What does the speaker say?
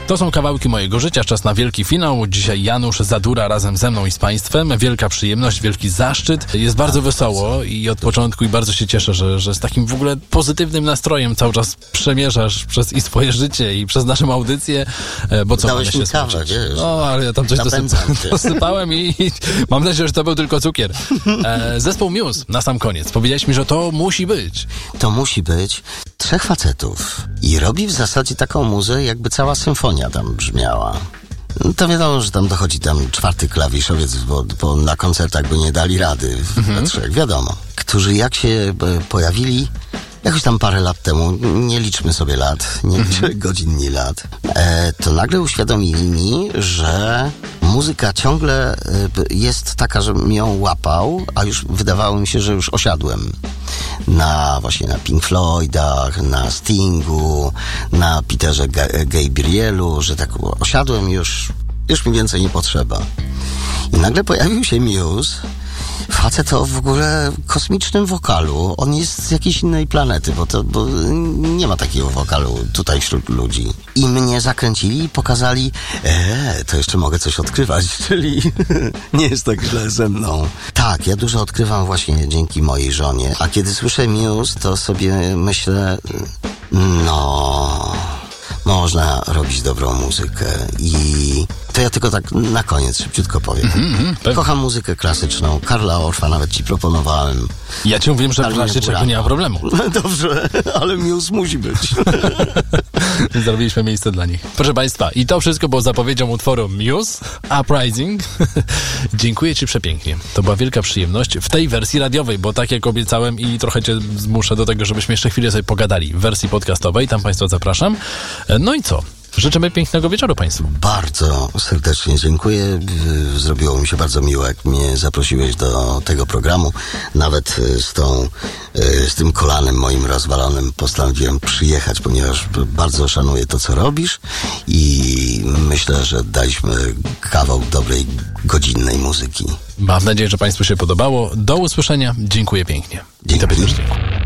To są kawałki mojego życia, czas na wielki finał. Dzisiaj Janusz Zadura razem ze mną i z Państwem. Wielka przyjemność, wielki zaszczyt. Jest bardzo wesoło i od początku i bardzo się cieszę, że z takim w ogóle pozytywnym nastrojem cały czas przemierzasz przez i swoje życie i przez naszą audycję, bo co mamy się kawę, wiesz? No, ale ja tam coś dosypałem i mam nadzieję, że to był tylko cukier. Zespół Muse na sam koniec. Powiedziałeś mi, że to musi być. To musi być 3 facetów i robi w zasadzie taką muzę, jakby cała symfonia tam brzmiała. To wiadomo, że tam dochodzi 4. klawiszowiec, bo na koncertach by nie dali rady we 3, wiadomo. Którzy jak się pojawili jakoś tam parę lat temu, nie liczmy sobie lat, nie liczę godzin ni lat, to nagle uświadomili mi, że muzyka ciągle jest taka, żebym ją łapał, a już wydawało mi się, że już osiadłem właśnie na Pink Floydach, na Stingu, na Peterze Gabrielu, że tak osiadłem już mi więcej nie potrzeba. I nagle pojawił się Muse. Facet o w ogóle kosmicznym wokalu. On jest z jakiejś innej planety, bo nie ma takiego wokalu tutaj wśród ludzi. I mnie zakręcili i pokazali, to jeszcze mogę coś odkrywać, czyli nie jest tak źle ze mną. Tak, ja dużo odkrywam właśnie dzięki mojej żonie. A kiedy słyszę Muse, to sobie myślę, można robić dobrą muzykę i to ja tylko tak na koniec szybciutko powiem. Kocham muzykę klasyczną. Karla Orfa nawet ci proponowałem. Ja ci mówiłem, że w razie czego nie ma problemu. Dobrze, ale Muse musi być. Zrobiliśmy miejsce dla nich. Proszę Państwa, i to wszystko było zapowiedzią utworu Muse, Uprising. Dziękuję Ci przepięknie. To była wielka przyjemność w tej wersji radiowej, bo tak jak obiecałem i trochę Cię zmuszę do tego, żebyśmy jeszcze chwilę sobie pogadali w wersji podcastowej. Tam Państwa zapraszam. No i co? Życzymy pięknego wieczoru Państwu. Bardzo serdecznie dziękuję. Zrobiło mi się bardzo miło, jak mnie zaprosiłeś do tego programu. Nawet z tym kolanem moim rozwalonym postanowiłem przyjechać, ponieważ bardzo szanuję to, co robisz i myślę, że daliśmy kawał dobrej, godzinnej muzyki. Mam nadzieję, że Państwu się podobało. Do usłyszenia. Dziękuję pięknie. Dziękuję. I tobie też dziękuję.